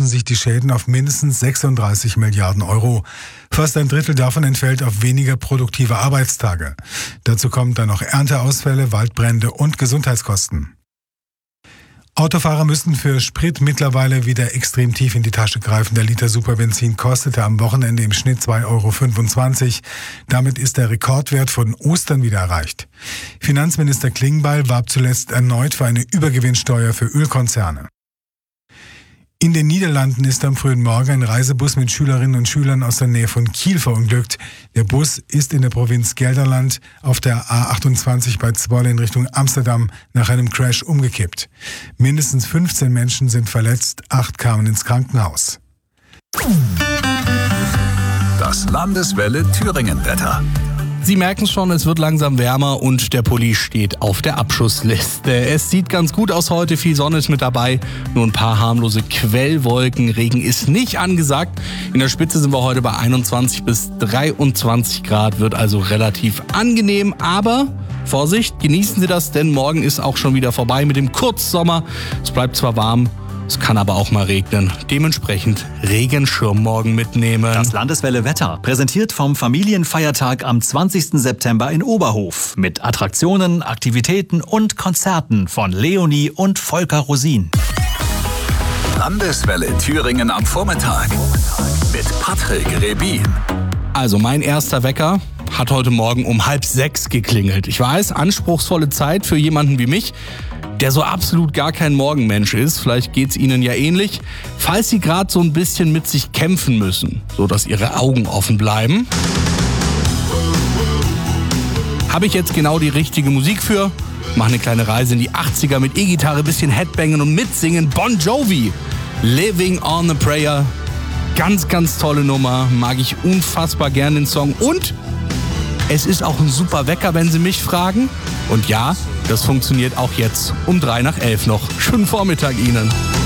belaufen sich die Schäden auf mindestens 36 Milliarden Euro. Fast ein Drittel davon entfällt auf weniger produktive Arbeitstage. Dazu kommen dann noch Ernteausfälle, Waldbrände und Gesundheitskosten. Autofahrer müssten für Sprit mittlerweile wieder extrem tief in die Tasche greifen. Der Liter Superbenzin kostete am Wochenende im Schnitt 2,25 €. Damit ist der Rekordwert von Ostern wieder erreicht. Finanzminister Klingbeil warb zuletzt erneut für eine Übergewinnsteuer für Ölkonzerne. In den Niederlanden ist am frühen Morgen ein Reisebus mit Schülerinnen und Schülern aus der Nähe von Kiel verunglückt. Der Bus ist in der Provinz Gelderland auf der A28 bei Zwolle in Richtung Amsterdam nach einem Crash umgekippt. Mindestens 15 Menschen sind verletzt, 8 kamen ins Krankenhaus. Das Landeswelle Thüringen-Wetter. Sie merken schon, es wird langsam wärmer und der Pulli steht auf der Abschussliste. Es sieht ganz gut aus heute, viel Sonne ist mit dabei, nur ein paar harmlose Quellwolken. Regen ist nicht angesagt. In der Spitze sind wir heute bei 21 bis 23 Grad, wird also relativ angenehm, aber Vorsicht, genießen Sie das, denn morgen ist auch schon wieder vorbei mit dem Kurzsommer. Es bleibt zwar warm, es kann aber auch mal regnen. Dementsprechend Regenschirm morgen mitnehmen. Das Landeswelle Wetter, präsentiert vom Familienfeiertag am 20. September in Oberhof. Mit Attraktionen, Aktivitäten und Konzerten von Leonie und Volker Rosin. Landeswelle Thüringen am Vormittag mit Patrick Rebin. Also mein erster Wecker hat heute Morgen um 5:30 geklingelt. Ich weiß, anspruchsvolle Zeit für jemanden wie mich, der so absolut gar kein Morgenmensch ist. Vielleicht geht's Ihnen ja ähnlich. Falls Sie gerade so ein bisschen mit sich kämpfen müssen, so dass Ihre Augen offen bleiben, habe ich jetzt genau die richtige Musik für. Mache eine kleine Reise in die 80er mit E-Gitarre, bisschen Headbangen und mitsingen. Bon Jovi, Living on a Prayer. Ganz, ganz tolle Nummer. Mag ich unfassbar gern den Song. Und es ist auch ein super Wecker, wenn Sie mich fragen. Und ja, das funktioniert auch jetzt um 11:03 noch. Schönen Vormittag Ihnen.